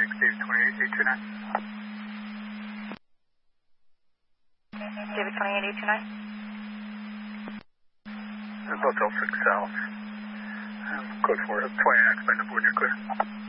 David 28829. David 28829. Hotel 6 South. Code 4, 29X by number 1, you're clear.